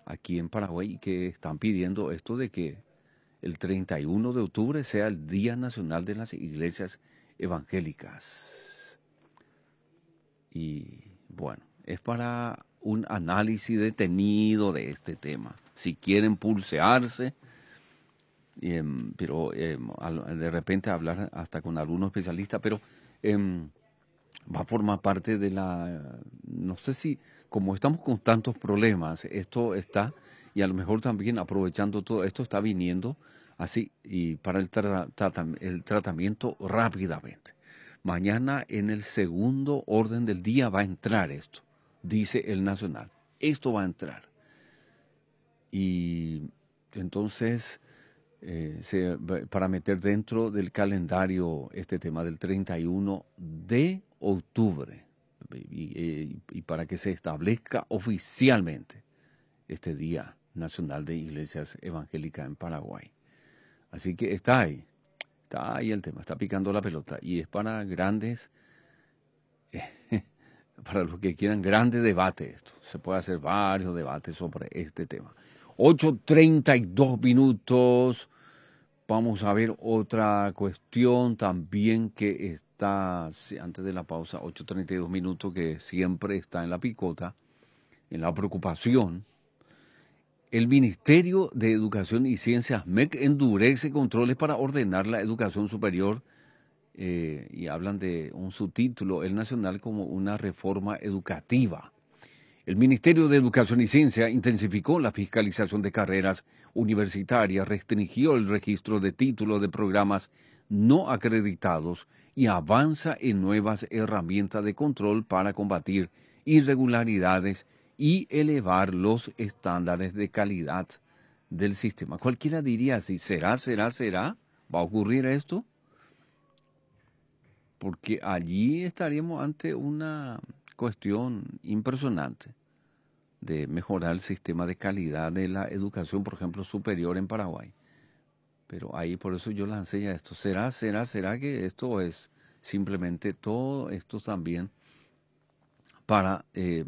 aquí en Paraguay y que están pidiendo esto de que el 31 de octubre sea el Día Nacional de las Iglesias Evangélicas. Y bueno, es para un análisis detenido de este tema. Si quieren pulsearse, pero de repente hablar hasta con algún especialista, pero va a formar parte de la, no sé si, como estamos con tantos problemas, esto está, y a lo mejor también aprovechando todo esto, está viniendo así, y para el tratamiento rápidamente. Mañana en el segundo orden del día va a entrar esto, dice el Nacional. Esto va a entrar. Y entonces, para meter dentro del calendario este tema del 31 de octubre y para que se establezca oficialmente este Día Nacional de Iglesias Evangélicas en Paraguay. Así que está ahí el tema, está picando la pelota y es para grandes, para los que quieran grandes debates esto. Se puede hacer varios debates sobre este tema. 8:32. Vamos a ver otra cuestión también que está, antes de la pausa, 8:32, que siempre está en la picota, en la preocupación. El Ministerio de Educación y Ciencias, MEC, endurece controles para ordenar la educación superior y hablan de un subtítulo, el nacional, como una reforma educativa. El Ministerio de Educación y Ciencia intensificó la fiscalización de carreras universitarias, restringió el registro de títulos de programas no acreditados y avanza en nuevas herramientas de control para combatir irregularidades y elevar los estándares de calidad del sistema. Cualquiera diría así, ¿será? ¿Va a ocurrir esto? Porque allí estaríamos ante una cuestión impresionante de mejorar el sistema de calidad de la educación, por ejemplo, superior en Paraguay. Pero ahí por eso yo lancé ya esto. ¿Será que esto es simplemente todo esto también para...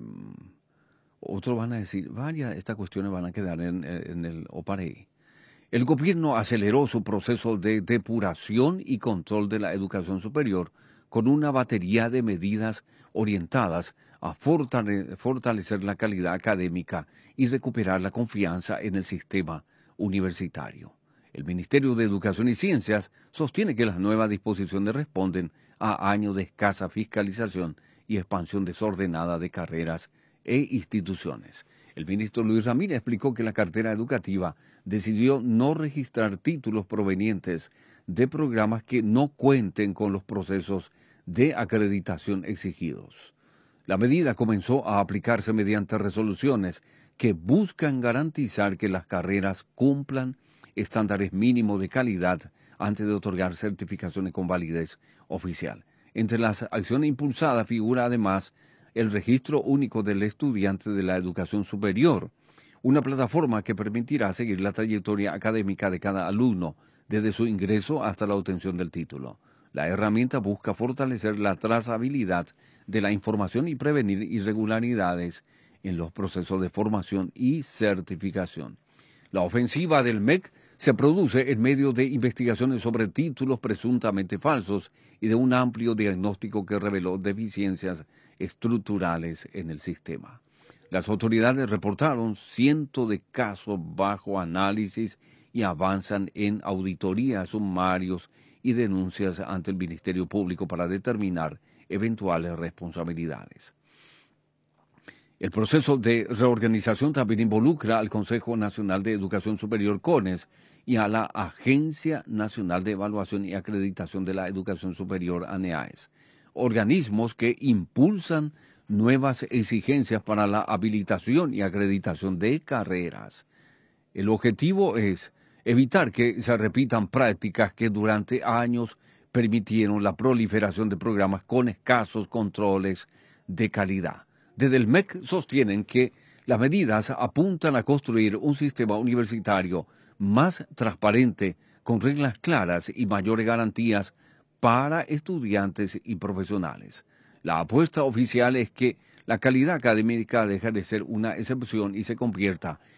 otros van a decir, varias estas cuestiones van a quedar en el OPAREI. El gobierno aceleró su proceso de depuración y control de la educación superior con una batería de medidas orientadas a fortalecer la calidad académica y recuperar la confianza en el sistema universitario. El Ministerio de Educación y Ciencias sostiene que las nuevas disposiciones responden a años de escasa fiscalización y expansión desordenada de carreras e instituciones. El ministro Luis Ramírez explicó que la cartera educativa decidió no registrar títulos provenientes de programas que no cuenten con los procesos de acreditación exigidos. La medida comenzó a aplicarse mediante resoluciones que buscan garantizar que las carreras cumplan estándares mínimos de calidad antes de otorgar certificaciones con validez oficial. Entre las acciones impulsadas figura además el Registro Único del Estudiante de la Educación Superior, una plataforma que permitirá seguir la trayectoria académica de cada alumno desde su ingreso hasta la obtención del título. La herramienta busca fortalecer la trazabilidad de la información y prevenir irregularidades en los procesos de formación y certificación. La ofensiva del MEC se produce en medio de investigaciones sobre títulos presuntamente falsos y de un amplio diagnóstico que reveló deficiencias estructurales en el sistema. Las autoridades reportaron cientos de casos bajo análisis y avanzan en auditorías, sumarios y denuncias ante el Ministerio Público para determinar eventuales responsabilidades. El proceso de reorganización también involucra al Consejo Nacional de Educación Superior, CONES, y a la Agencia Nacional de Evaluación y Acreditación de la Educación Superior, ANEAES, organismos que impulsan nuevas exigencias para la habilitación y acreditación de carreras. El objetivo es evitar que se repitan prácticas que durante años permitieron la proliferación de programas con escasos controles de calidad. Desde el MEC sostienen que las medidas apuntan a construir un sistema universitario más transparente, con reglas claras y mayores garantías para estudiantes y profesionales. La apuesta oficial es que la calidad académica deje de ser una excepción y se convierta